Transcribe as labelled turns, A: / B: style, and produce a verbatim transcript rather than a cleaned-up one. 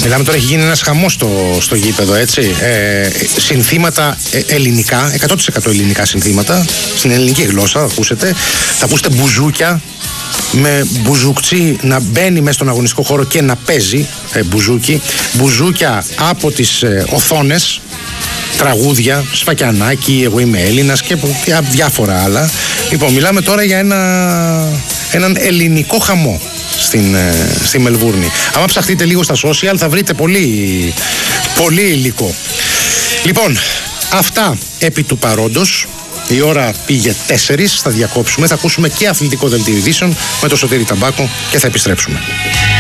A: Μιλάμε τώρα, έχει γίνει ένας χαμός στο, στο γήπεδο, έτσι. Ε, συνθήματα ε, ελληνικά, εκατό τοις εκατό ελληνικά συνθήματα, στην ελληνική γλώσσα, θα ακούσετε. Θα ακούσετε μπουζούκια, με μπουζουκτσί να μπαίνει μέσα στον αγωνιστικό χώρο και να παίζει ε, μπουζούκι. Μπουζούκια από τις ε, οθόνες, τραγούδια, Σφακιανάκι, εγώ είμαι Έλληνας και διάφορα άλλα. Λοιπόν, μιλάμε τώρα για ένα, έναν ελληνικό χαμό στην, στη Μελβούρνη. Άμα ψαχτείτε λίγο στα social θα βρείτε πολύ, πολύ υλικό. Λοιπόν, αυτά επί του παρόντος. Η ώρα πήγε τέσσερις, θα διακόψουμε, θα ακούσουμε και αθλητικό δελτίο ειδήσεων με το Σωτήρη Ταμπάκο και θα επιστρέψουμε.